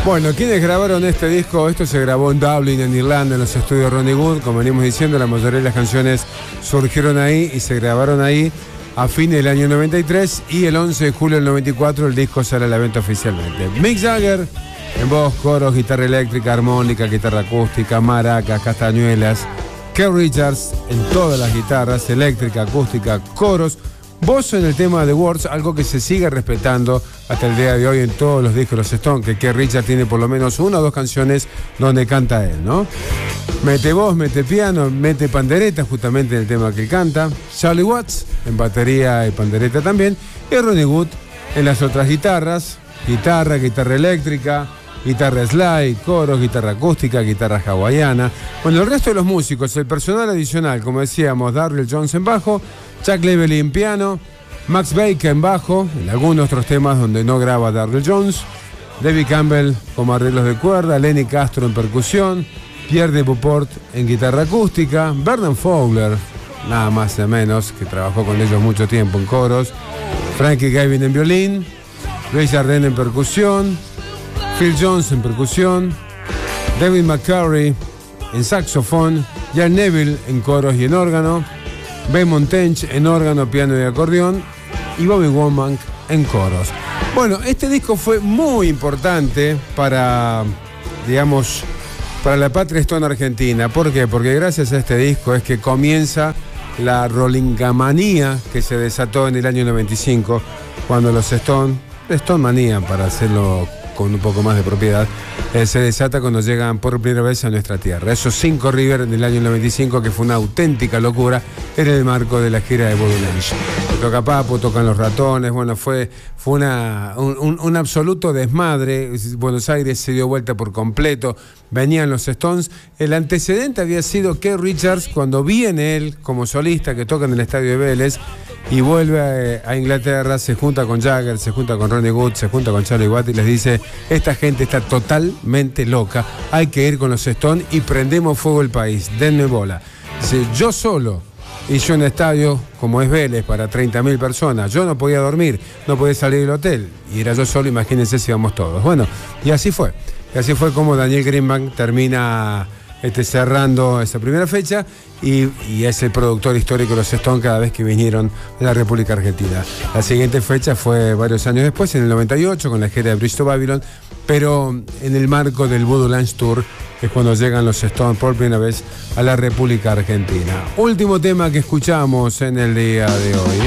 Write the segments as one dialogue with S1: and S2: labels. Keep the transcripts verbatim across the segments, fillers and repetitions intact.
S1: Bueno, ¿quiénes grabaron este disco? Esto se grabó en Dublin, en Irlanda, en los estudios Ronnie Wood. Como venimos diciendo, la mayoría de las canciones surgieron ahí y se grabaron ahí a fines del año noventa y tres, y el once de julio del noventa y cuatro el disco sale a la venta oficialmente. Mick Jagger en voz, coros, guitarra eléctrica, armónica, guitarra acústica, maracas, castañuelas. Keith Richards en todas las guitarras, eléctrica, acústica, coros. Voz en el tema de Words, algo que se sigue respetando hasta el día de hoy en todos los discos de los Stones, que Keith Richards tiene por lo menos una o dos canciones donde canta él, ¿no? Mete voz, mete piano, mete pandereta justamente en el tema que él canta. Charlie Watts en batería y pandereta también. Y Ronnie Wood en las otras guitarras, guitarra, guitarra eléctrica, guitarra slide, coros, guitarra acústica, guitarra hawaiana. Bueno, el resto de los músicos, el personal adicional, como decíamos, Darryl Jones en bajo, Chuck Leavell en piano, Max Baker en bajo, en algunos otros temas donde no graba Darryl Jones, David Campbell como arreglos de cuerda, Lenny Castro en percusión, Pierre de Beauport en guitarra acústica, Vernon Fowler, nada más y menos, que trabajó con ellos mucho tiempo en coros, Frankie Gavin en violín, Ray Jardin en percusión, Phil Jones en percusión, David McCurry en saxofón, Jan Neville en coros y en órgano, Ben Montench en órgano, piano y acordeón, y Bobby Womack en coros. Bueno, este disco fue muy importante para, digamos, para la patria Stone argentina. ¿Por qué? Porque gracias a este disco es que comienza la rollingamanía que se desató en el año noventa y cinco, cuando los Stone, Stone manía para hacerlo con un poco más de propiedad, eh, se desata cuando llegan por primera vez a nuestra tierra. Esos cinco River en el año noventa y cinco, que fue una auténtica locura, en el marco de la gira de Voodoo Lounge. Toca Papo, tocan Los Ratones, bueno, fue, fue una, un, un, un absoluto desmadre. Buenos Aires se dio vuelta por completo, venían los Stones. El antecedente había sido Keith Richards, cuando viene él como solista, que toca en el estadio de Vélez, y vuelve a Inglaterra, se junta con Jagger, se junta con Ronnie Wood, se junta con Charlie Watts y les dice: esta gente está totalmente loca, hay que ir con los Stones y prendemos fuego el país, denme bola. Dice, yo solo hice un estadio como es Vélez para treinta mil personas, yo no podía dormir, no podía salir del hotel, y era yo solo, imagínense si íbamos todos. Bueno, y así fue, y así fue como Daniel Greenbank termina Este, cerrando esa primera fecha, y, y es el productor histórico de los Stones cada vez que vinieron a la República Argentina. La siguiente fecha fue varios años después, en el noventa y ocho, con la gira de Bridge to Babylon, pero en el marco del Voodoo Lounge Tour es cuando llegan los Stones por primera vez a la República Argentina. Último tema que escuchamos en el día de hoy,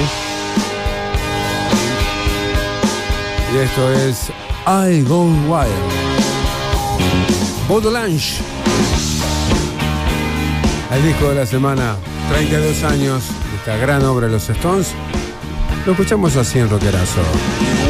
S1: y esto es I Go Wild, Voodoo Lounge. El disco de la semana, treinta y dos años de esta gran obra de los Stones. Lo escuchamos así en Rockerazo.